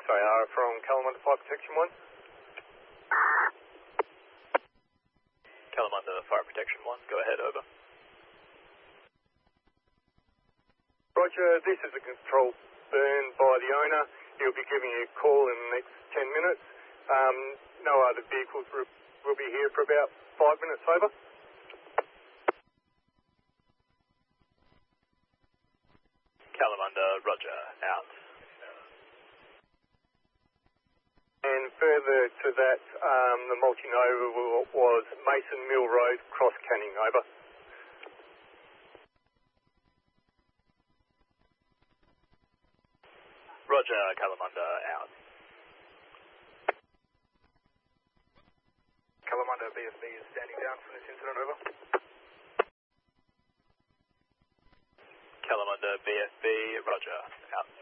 They are from Kalamunda Fire Protection 1. Kalamunda Fire Protection 1, go ahead, over. Roger, this is a control burn by the owner. He'll be giving you a call in the next 10 minutes. No other vehicles will be here for about 5 minutes, over. Kalamunda, roger, out. And further to that, the multi-nova was Mason Mill Road, Cross Canning, over. Roger, Kalamunda, out. Kalamunda BFB is standing down from this incident, over. Kalamunda BFB, roger, out.